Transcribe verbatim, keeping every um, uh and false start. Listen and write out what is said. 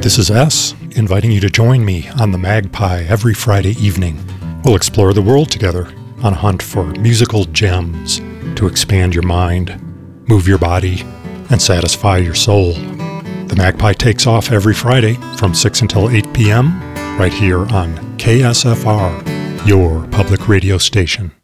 This is S, inviting you to join me on the Magpie every Friday evening. We'll explore the world together on a hunt for musical gems to expand your mind, move your body, and satisfy your soul. The Magpie takes off every Friday from six until eight p.m. right here on K S F R, your public radio station.